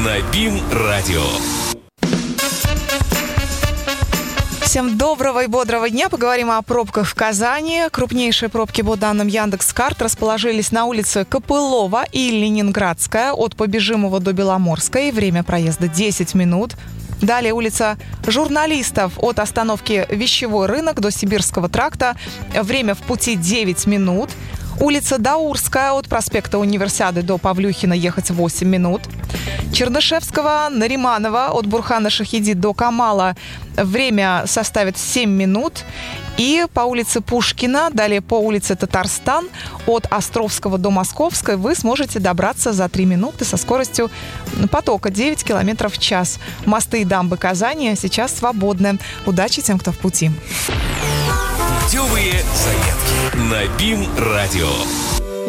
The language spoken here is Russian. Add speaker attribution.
Speaker 1: на БИМ-радио.
Speaker 2: Всем доброго и бодрого дня. Поговорим о пробках в Казани. Крупнейшие пробки по данным Яндекс.Карт расположились на улице Копылова и Ленинградская от Побежимого до Беломорской. Время проезда 10 минут. Далее улица Журналистов от остановки Вещевой рынок до Сибирского тракта. Время в пути 9 минут. Улица Даурская от проспекта Универсиады до Павлюхина ехать 8 минут. Чернышевского, Нариманова от Бурхана Шахиди до Камала время составит 7 минут. И по улице Пушкина, далее по улице Татарстан от Островского до Московской вы сможете добраться за 3 минуты со скоростью потока 9 км в час. Мосты и дамбы Казани сейчас свободны. Удачи тем, кто в пути.
Speaker 1: Путевые заметки на БИМ-радио.